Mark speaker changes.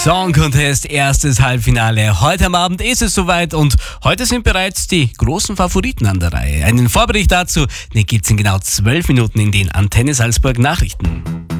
Speaker 1: Song Contest, erstes Halbfinale. Heute am Abend ist es soweit und heute sind bereits die großen Favoriten an der Reihe. Einen Vorbericht dazu, den gibt's in genau 12 Minuten in den Antenne Salzburg Nachrichten.